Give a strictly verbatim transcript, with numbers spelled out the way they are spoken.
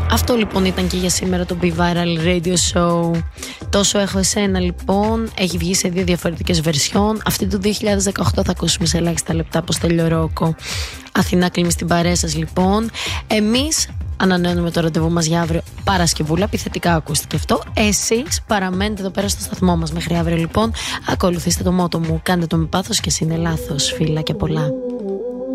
Αυτό λοιπόν ήταν και για σήμερα το Be Viral Radio Show. Τόσο έχω εσένα λοιπόν. Έχει βγει σε δύο διαφορετικές βερσιόν. Αυτή του δύο χιλιάδες δεκαοκτώ θα ακούσουμε σε ελάχιστα λεπτά από Στέλιο Ρόκο. Αθηνά Κλίμη στην παρέα σας λοιπόν. Εμείς ανανεώνουμε το ραντεβού μας για αύριο Παρασκευούλα. Επιθετικά ακούστηκε αυτό. Εσείς παραμένετε εδώ πέρα στο σταθμό μας μέχρι αύριο λοιπόν. Ακολουθήστε το μότο μου. Κάντε το με πάθος και εσύ είναι λάθος. Φίλα και πολλά.